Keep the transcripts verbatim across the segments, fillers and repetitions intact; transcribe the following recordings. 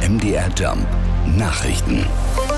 M D R Jump Nachrichten.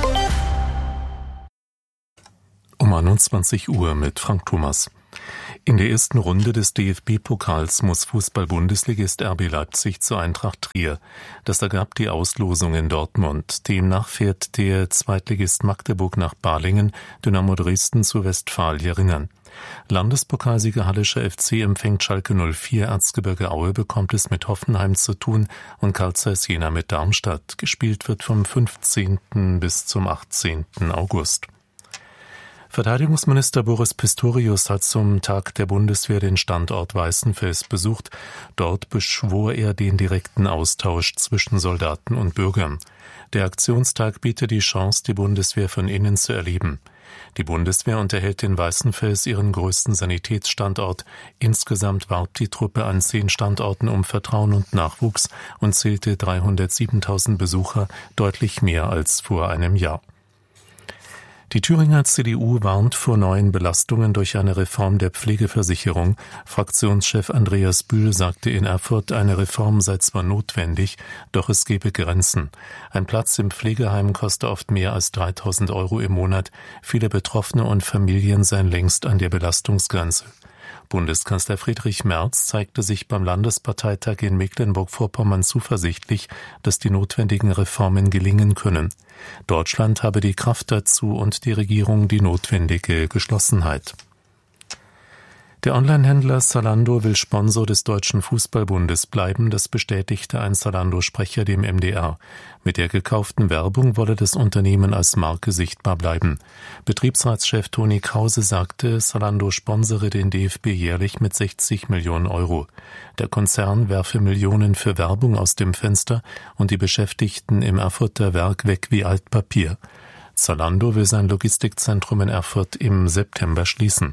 Um einundzwanzig Uhr mit Frank Thomas. In der ersten Runde des D F B-Pokals muss Fußball-Bundesligist R B Leipzig zu Eintracht Trier. Das ergab die Auslosung in Dortmund. Demnach fährt der Zweitligist Magdeburg nach Balingen, Dynamo Dresden zu Westfalia Ringern. Landespokalsieger Hallischer F C empfängt Schalke null vier, Erzgebirge Aue bekommt es mit Hoffenheim zu tun und Carl Zeiss Jena mit Darmstadt. Gespielt wird vom fünfzehnten bis zum achtzehnten August. Verteidigungsminister Boris Pistorius hat zum Tag der Bundeswehr den Standort Weißenfels besucht. Dort beschwor er den direkten Austausch zwischen Soldaten und Bürgern. Der Aktionstag bietet die Chance, die Bundeswehr von innen zu erleben. Die Bundeswehr unterhält in Weißenfels ihren größten Sanitätsstandort. Insgesamt warb die Truppe an zehn Standorten um Vertrauen und Nachwuchs und zählte dreihundertsiebentausend Besucher, deutlich mehr als vor einem Jahr. Die Thüringer C D U warnt vor neuen Belastungen durch eine Reform der Pflegeversicherung. Fraktionschef Andreas Bühl sagte in Erfurt, eine Reform sei zwar notwendig, doch es gebe Grenzen. Ein Platz im Pflegeheim koste oft mehr als dreitausend Euro im Monat. Viele Betroffene und Familien seien längst an der Belastungsgrenze. Bundeskanzler Friedrich Merz zeigte sich beim Landesparteitag in Mecklenburg-Vorpommern zuversichtlich, dass die notwendigen Reformen gelingen können. Deutschland habe die Kraft dazu und die Regierung die notwendige Geschlossenheit. Der Onlinehändler Zalando will Sponsor des Deutschen Fußballbundes bleiben, das bestätigte ein Zalando-Sprecher dem M D R. Mit der gekauften Werbung wolle das Unternehmen als Marke sichtbar bleiben. Betriebsratschef Toni Krause sagte, Zalando sponsere den D F B jährlich mit sechzig Millionen Euro. Der Konzern werfe Millionen für Werbung aus dem Fenster und die Beschäftigten im Erfurter Werk weg wie Altpapier. Zalando will sein Logistikzentrum in Erfurt im September schließen.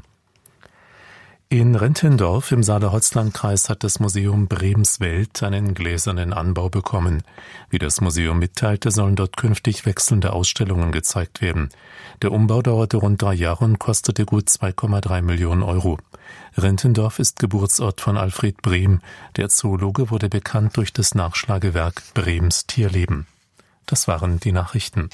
In Renthendorf im Saale-Holzland-Kreis hat das Museum Bremswelt einen gläsernen Anbau bekommen. Wie das Museum mitteilte, sollen dort künftig wechselnde Ausstellungen gezeigt werden. Der Umbau dauerte rund drei Jahre und kostete gut zwei Komma drei Millionen Euro. Renthendorf ist Geburtsort von Alfred Brehm. Der Zoologe wurde bekannt durch das Nachschlagewerk Brehms Tierleben. Das waren die Nachrichten.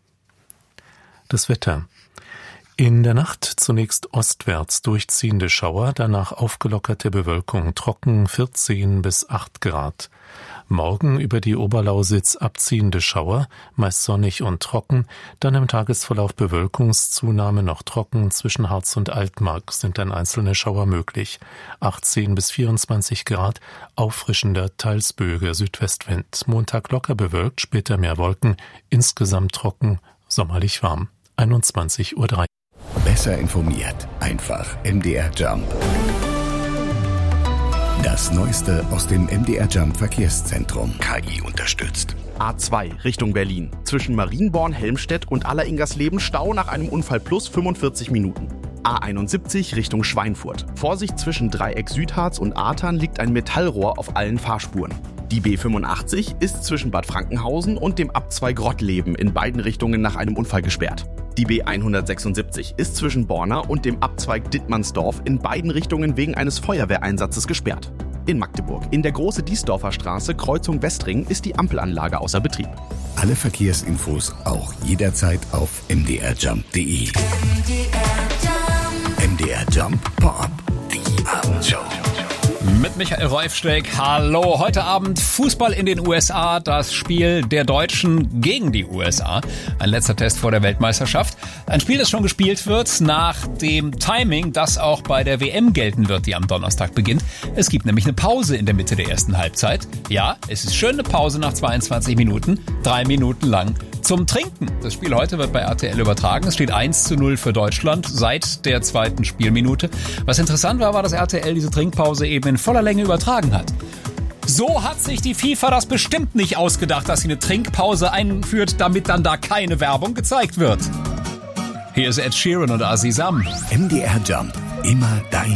Das Wetter. In der Nacht zunächst ostwärts durchziehende Schauer, danach aufgelockerte Bewölkung, trocken vierzehn bis acht Grad. Morgen über die Oberlausitz abziehende Schauer, meist sonnig und trocken, dann im Tagesverlauf Bewölkungszunahme noch trocken, zwischen Harz und Altmark sind dann einzelne Schauer möglich. achtzehn bis vierundzwanzig Grad, auffrischender, teils böiger Südwestwind. Montag locker bewölkt, später mehr Wolken, insgesamt trocken, sommerlich warm. einundzwanzig Uhr drei. Besser informiert, einfach M D R Jump. Das Neueste aus dem M D R Jump Verkehrszentrum. K I unterstützt. A zwei Richtung Berlin. Zwischen Marienborn, Helmstedt und Alleringersleben Stau nach einem Unfall plus fünfundvierzig Minuten. A einundsiebzig Richtung Schweinfurt. Vorsicht, zwischen Dreieck Südharz und Artern liegt ein Metallrohr auf allen Fahrspuren. Die B fünfundachtzig ist zwischen Bad Frankenhausen und dem Abzweig Rottleben in beiden Richtungen nach einem Unfall gesperrt. Die B hundertsechsundsiebzig ist zwischen Borna und dem Abzweig Dittmannsdorf in beiden Richtungen wegen eines Feuerwehreinsatzes gesperrt. In Magdeburg, in der Große-Diesdorfer Straße, Kreuzung Westring, ist die Ampelanlage außer Betrieb. Alle Verkehrsinfos auch jederzeit auf m d r jump punkt d e. M D R Jump Pop-Up, die Abendshow. Mit Michael Reufsteck. Hallo, heute Abend Fußball in den U S A, das Spiel der Deutschen gegen die U S A. Ein letzter Test vor der Weltmeisterschaft. Ein Spiel, das schon gespielt wird nach dem Timing, das auch bei der W M gelten wird, die am Donnerstag beginnt. Es gibt nämlich eine Pause in der Mitte der ersten Halbzeit. Ja, es ist schön eine Pause nach zweiundzwanzig Minuten, drei Minuten lang zum Trinken. Das Spiel heute wird bei R T L übertragen. Es steht eins zu null für Deutschland seit der zweiten Spielminute. Was interessant war, war, dass R T L diese Trinkpause eben in voller Länge übertragen hat. So hat sich die FIFA das bestimmt nicht ausgedacht, dass sie eine Trinkpause einführt, damit dann da keine Werbung gezeigt wird. Hier ist Ed Sheeran und Azizam. M D R Jump, immer dein